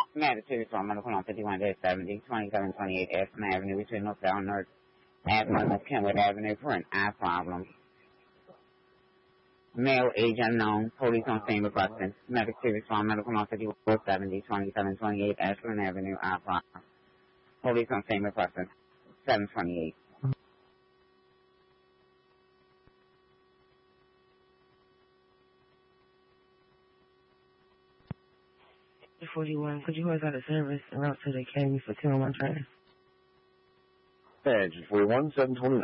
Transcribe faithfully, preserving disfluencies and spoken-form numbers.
Massachusetts on Medical on fifty-one seventy, twenty-seven twenty-eight Ashland Avenue between North South North Avenue and Kenwood Avenue for an eye problem. Male age unknown, police on scene requesting. Massachusetts on Medical on fifty-four seventy, twenty-seven twenty-eight Ashland Avenue, eye problem. Police on scene requesting. seven twenty-eight. forty-one, could you hold out of service and route to the Academy for two oh one train? Engine forty-one, seven twenty-nine.